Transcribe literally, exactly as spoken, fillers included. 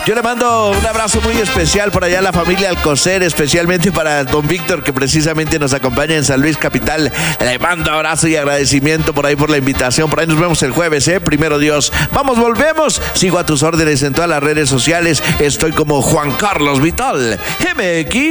Yo le mando un abrazo muy especial por allá a la familia Alcocer, especialmente para don Víctor, que precisamente nos acompaña en San Luis Capital. Le mando abrazo y agradecimiento por ahí por la invitación. Por ahí nos vemos el jueves, ¿eh? Primero Dios. Vamos, volvemos. Sigo a tus órdenes en todas las redes sociales. Estoy como Juan Carlos Vital M X.